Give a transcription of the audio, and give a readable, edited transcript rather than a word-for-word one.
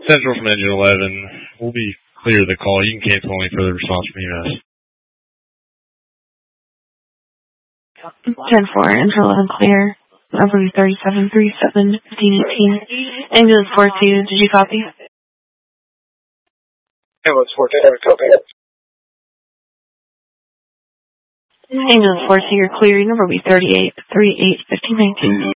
Central from Engine 11. We'll be clear of the call. You can cancel any further response from EMS. 10-4, Engine 11 clear. Number 3737, 1518. Engine 42, did you copy? Ambulance 14, copy. Engine 42, you're clear. Number will be 3838, 1519.